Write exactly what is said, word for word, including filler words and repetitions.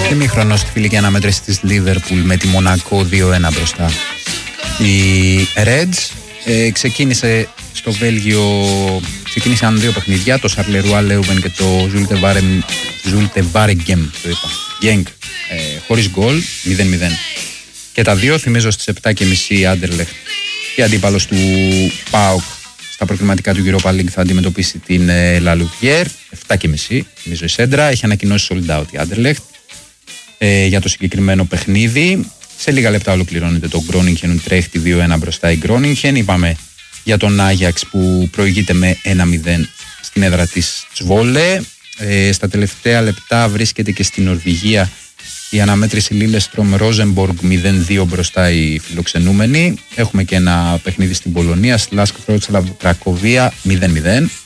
Ημίχρονο στη φιλική αναμέτρηση της Liverpool με τη Μονακό δύο ένα μπροστά. Η Reds ε, ξεκίνησε στο Βέλγιο, ξεκίνησαν δύο παιχνίδια, το Σαρλερουά Λέουβεν και το Ζούλτεβάρεγκεμ, το είπα, Γκένγκ, ε, χωρίς γκολ, μηδέν μηδέν. Και τα δύο, θυμίζω, στις επτά και μισή η Άντερλεχτ και αντίπαλος του ΠΑΟΚ στα προκριματικά του Europa League θα αντιμετωπίσει την Λαλουβιέρ, επτά και μισή, θυμίζω η Σέντρα, έχει ανακοινώσει sold out η Άντερλεχτ ε, για το συγκεκριμένο παιχνίδι. Σε λίγα λεπτά ολοκληρώνεται το Γκρόνιγχεν Ουτρέχτη δύο ένα μπροστά η Γκρόνιγχεν. Είπαμε για τον Άγιαξ που προηγείται με ένα μηδέν στην έδρα της Τσβόλε. Ε, στα τελευταία λεπτά βρίσκεται και στην Νορβηγία η αναμέτρηση Λίλεστρομ Ρόζεμποργκ μηδέν δύο μπροστά οι φιλοξενούμενοι. Έχουμε και ένα παιχνίδι στην Πολωνία, Σλάσκ Βρότσλαβ Κρακοβία μηδέν μηδέν.